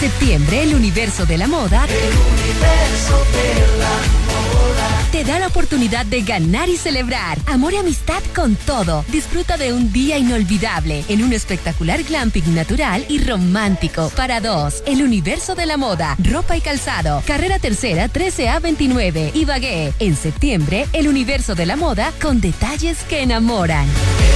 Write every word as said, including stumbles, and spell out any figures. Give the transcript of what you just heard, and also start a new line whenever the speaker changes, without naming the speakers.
Septiembre, el universo de la moda.
El universo de la moda.
Te da la oportunidad de ganar y celebrar. Amor y amistad con todo. Disfruta de un día inolvidable en un espectacular glamping natural y romántico. Para dos, el universo de la moda. Ropa y calzado. Carrera Tercera trece A veintinueve. Ibagué. En septiembre, el universo de la moda con detalles que enamoran.